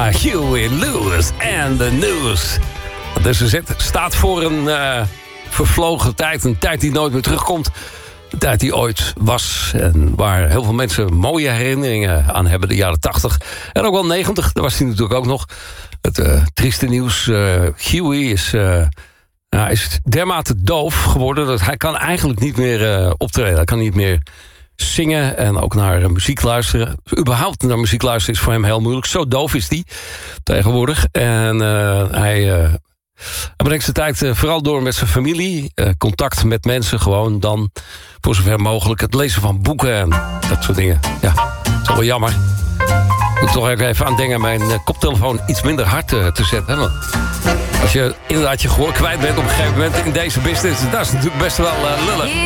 Ja, Huey Lewis en The News. Deze zet staat voor een vervlogen tijd. Een tijd die nooit meer terugkomt. De tijd die ooit was. En waar heel veel mensen mooie herinneringen aan hebben. De jaren 80. En ook wel 90. Daar was hij natuurlijk ook nog. Het trieste nieuws. Huey is dermate doof geworden. Dat hij kan eigenlijk niet meer optreden. Hij kan niet meer zingen en ook naar muziek luisteren. Überhaupt naar muziek luisteren is voor hem heel moeilijk. Zo doof is hij tegenwoordig. En hij brengt zijn tijd vooral door met zijn familie. Contact met mensen gewoon dan voor zover mogelijk. Het lezen van boeken en dat soort dingen. Ja, dat is wel jammer. Ik moet toch even aan denken mijn koptelefoon iets minder hard te zetten. Want als je inderdaad je gehoor kwijt bent op een gegeven moment in deze business, dat is natuurlijk best wel lullig.